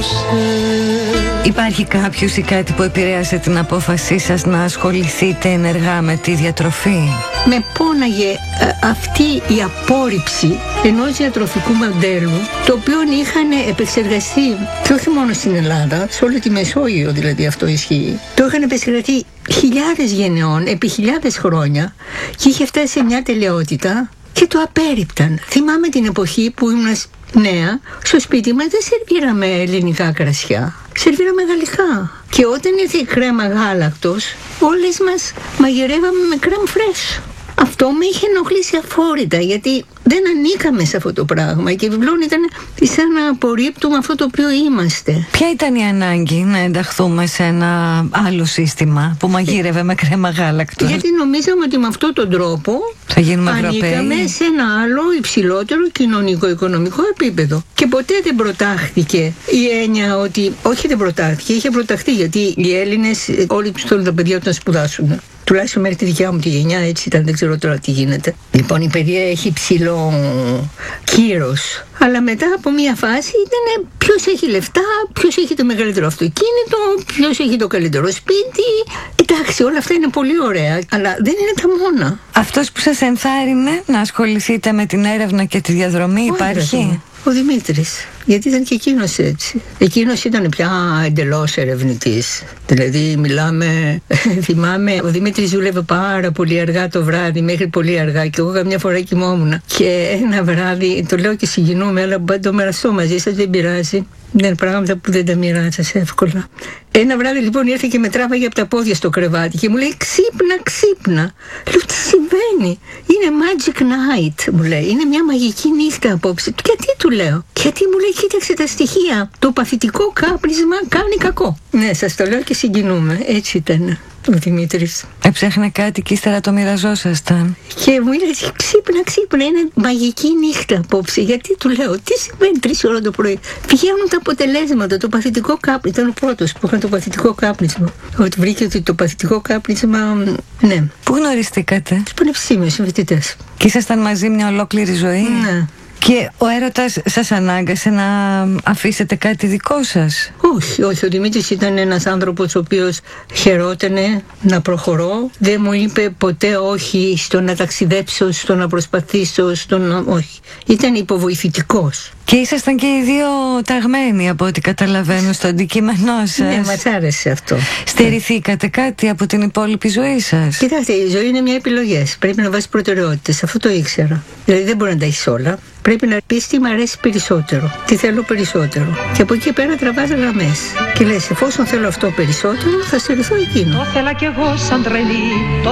Υπάρχει κάποιος ή κάτι που επηρέασε την απόφασή σας να ασχοληθείτε ενεργά με τη διατροφή? Με πόναγε αυτή η απόρριψη ενός διατροφικού μοντέλου, το οποίο είχαν επεξεργαστεί και όχι μόνο στην Ελλάδα, σε όλη τη Μεσόγειο δηλαδή αυτό ισχύει. Το είχαν επεξεργαστεί χιλιάδες γενεών, επί χιλιάδες χρόνια, και είχε φτάσει σε μια τελειότητα και το απέρριπταν. Θυμάμαι την εποχή που ήμουν νέα, στο σπίτι μας δεν σερβίραμε ελληνικά κρασιά, σερβίραμε γαλλικά. Και όταν ήρθε η κρέμα γάλακτος, όλες μας μαγειρεύαμε με κρέμ φρέσ. Αυτό με είχε ενοχλήσει αφόρητα, γιατί δεν ανήκαμε σε αυτό το πράγμα και επιπλέον ήταν σαν να απορρίπτουμε αυτό το οποίο είμαστε. Ποια ήταν η ανάγκη να ενταχθούμε σε ένα άλλο σύστημα που μαγείρευε με κρέμα γάλακτος? Γιατί νομίζαμε ότι με αυτόν τον τρόπο θα γίνουμε Ευρωπαίοι. Ανήκαμε σε ένα άλλο υψηλότερο κοινωνικό-οικονομικό επίπεδο. Και ποτέ δεν προτάχθηκε η έννοια ότι. Όχι, δεν προτάχθηκε, είχε προταχθεί, γιατί οι Έλληνες όλοι τους θέλουν τα παιδιά τους να σπουδάσουν. Τουλάχιστον μέχρι τη δικιά μου τη γενιά έτσι ήταν, δεν ξέρω τώρα τι γίνεται. Λοιπόν, η παιδεία έχει ψηλό κύρος. Αλλά μετά από μια φάση ήταν ποιος έχει λεφτά, ποιος έχει το μεγαλύτερο αυτοκίνητο, ποιος έχει το καλύτερο σπίτι. Εντάξει, όλα αυτά είναι πολύ ωραία, αλλά δεν είναι τα μόνα. Αυτός που σας ενθάρρυνε να ασχοληθείτε με την έρευνα και τη διαδρομή υπάρχει? Ο Δημήτρης, γιατί ήταν και εκείνος έτσι. Εκείνος ήταν πια εντελώς ερευνητής. Δηλαδή θυμάμαι, ο Δημήτρης δούλευε πάρα πολύ αργά το βράδυ, μέχρι πολύ αργά, και εγώ καμιά φορά κοιμόμουν. Και ένα βράδυ, το λέω και συγκινούμε, αλλά πάντα το μοιραστώ μαζί σας, δεν πειράζει. Είναι πράγματα που δεν τα μοιράζεσαι εύκολα. Ένα βράδυ λοιπόν ήρθε και με τράβαγε από τα πόδια στο κρεβάτι και μου λέει ξύπνα. Λέω τι συμβαίνει? Είναι magic night, μου λέει. Είναι μια μαγική νύχτα απόψε. Γιατί του λέω? Γιατί μου λέει κοίταξε τα στοιχεία. Το παθητικό κάπνισμα κάνει κακό. Ναι, σας το λέω και συγκινούμε. Έτσι ήταν ο Δημήτρης. Έψαχνε κάτι και ύστερα το μοιραζόσασταν. Και μου λέει ξύπνα, είναι μαγική νύχτα απόψε. Γιατί του λέω, τι συμβαίνει 3 ώρα το πρωί? Πηγαίνουν τα αποτελέσματα, το παθητικό κάπνισμα. Ήταν ο πρώτος που είχαν το παθητικό κάπνισμα. Ότι βρήκε ότι το παθητικό κάπνισμα, ναι. Πού γνωριστήκατε? Στους πανεπιστήμιους, στους φοιτητές. Και ήσασταν μαζί μια ολόκληρη ζωή? Ναι. Και ο έρωτας σας ανάγκασε να αφήσετε κάτι δικό σας? Όχι. Ο Δημήτρης ήταν ένας άνθρωπος ο οποίος χαιρότανε να προχωρώ. Δεν μου είπε ποτέ όχι στο να ταξιδέψω, στο να προσπαθήσω, όχι. Ήταν υποβοηθητικός. Και ήσασταν και οι δύο ταγμένοι από ό,τι καταλαβαίνω στο αντικείμενό σας. Ναι, μας άρεσε αυτό. Στερηθήκατε κάτι από την υπόλοιπη ζωή σας? Κοιτάξτε, η ζωή είναι μια επιλογές. Πρέπει να βάζεις προτεραιότητες. Αυτό το ήξερα. Δηλαδή δεν μπορεί να τα έχεις όλα. Πρέπει να πεις τι μου αρέσει περισσότερο, τι θέλω περισσότερο. Και από εκεί πέρα τραβάς γραμμές. Και λες, εφόσον θέλω αυτό περισσότερο, θα στερηθώ εκείνο. Το θέλα κι εγώ σαν τρελή.